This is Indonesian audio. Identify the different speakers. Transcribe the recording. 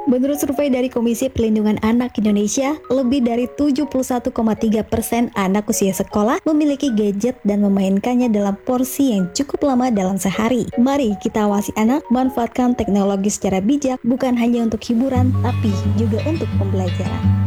Speaker 1: Menurut survei dari Komisi Perlindungan Anak Indonesia, lebih dari 71,3% anak usia sekolah memiliki gadget dan memainkannya dalam porsi yang cukup lama dalam sehari. Mari kita awasi anak, manfaatkan teknologi secara bijak, bukan hanya untuk hiburan, tapi juga untuk pembelajaran.